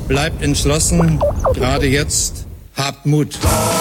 bleibt entschlossen, gerade jetzt, habt Mut.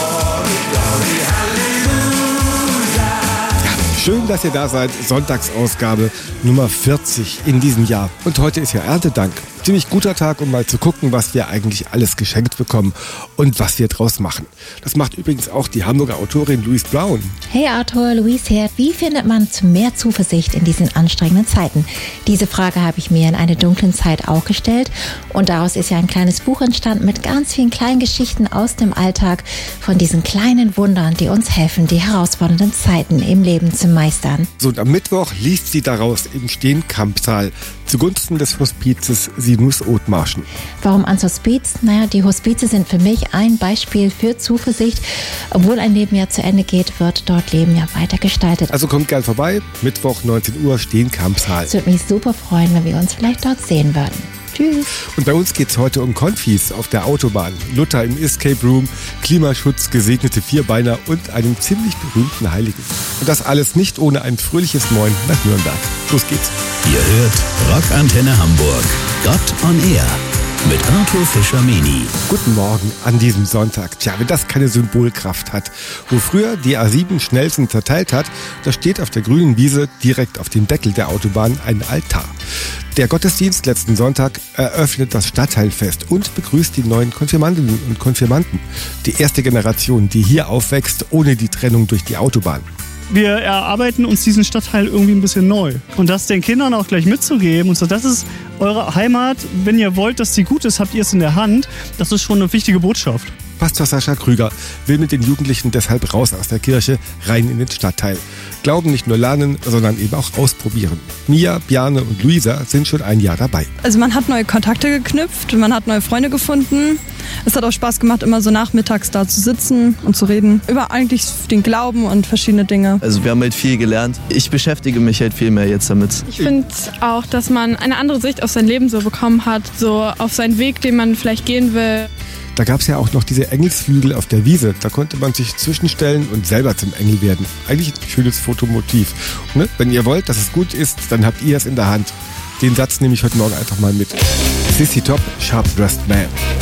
Schön, dass ihr da seid. Sonntagsausgabe Nummer 40 in diesem Jahr. Und heute ist ja Erntedank. Ziemlich guter Tag, um mal zu gucken, was wir eigentlich alles geschenkt bekommen und was wir draus machen. Das macht übrigens auch die Hamburger Autorin Louise Brown. Hey Arthur, Louise hier. Wie findet man zu mehr Zuversicht in diesen anstrengenden Zeiten? Diese Frage habe ich mir in einer dunklen Zeit auch gestellt. Und daraus ist ja ein kleines Buch entstanden mit ganz vielen kleinen Geschichten aus dem Alltag von diesen kleinen Wundern, die uns helfen, die herausfordernden Zeiten im Leben zu meistern. So, und am Mittwoch liest sie daraus im Steenkampsaal zugunsten des Hospizes Sinus Othmarschen. Warum ans Hospiz? Naja, die Hospize sind für mich ein Beispiel für Zuversicht. Obwohl ein Leben ja zu Ende geht, wird dort Leben ja weiter gestaltet. Also kommt gern vorbei, Mittwoch 19 Uhr, Steenkampsaal. Es würde mich super freuen, wenn wir uns vielleicht dort sehen würden. Tschüss. Und bei uns geht's heute um Konfis auf der Autobahn. Luther im Escape Room, Klimaschutz, gesegnete Vierbeiner und einen ziemlich berühmten Heiligen. Und das alles nicht ohne ein fröhliches Moin nach Nürnberg. Los geht's. Ihr hört Rockantenne Hamburg. Gott on Air. Mit Arthur Fischer-Meni. Guten Morgen an diesem Sonntag. Tja, wenn das keine Symbolkraft hat. Wo früher die A7 Schnellsten zerteilt hat, da steht auf der grünen Wiese direkt auf dem Deckel der Autobahn ein Altar. Der Gottesdienst letzten Sonntag eröffnet das Stadtteilfest und begrüßt die neuen Konfirmandinnen und Konfirmanden. Die erste Generation, die hier aufwächst, ohne die Trennung durch die Autobahn. Wir erarbeiten uns diesen Stadtteil irgendwie ein bisschen neu. Und das den Kindern auch gleich mitzugeben und so, das ist eure Heimat. Wenn ihr wollt, dass sie gut ist, habt ihr es in der Hand. Das ist schon eine wichtige Botschaft. Pastor Sascha Krüger will mit den Jugendlichen deshalb raus aus der Kirche, rein in den Stadtteil. Glauben nicht nur lernen, sondern eben auch ausprobieren. Mia, Bjarne und Luisa sind schon ein Jahr dabei. Also man hat neue Kontakte geknüpft, man hat neue Freunde gefunden. Es hat auch Spaß gemacht, immer so nachmittags da zu sitzen und zu reden. Über eigentlich den Glauben und verschiedene Dinge. Also wir haben halt viel gelernt. Ich beschäftige mich halt viel mehr jetzt damit. Ich finde auch, dass man eine andere Sicht auf sein Leben so bekommen hat. So auf seinen Weg, den man vielleicht gehen will. Da gab es ja auch noch diese Engelsflügel auf der Wiese. Da konnte man sich zwischenstellen und selber zum Engel werden. Eigentlich ein schönes Fotomotiv. Ne? Wenn ihr wollt, dass es gut ist, dann habt ihr es in der Hand. Den Satz nehme ich heute Morgen einfach mal mit. Sissy Top, Sharp Dressed Man.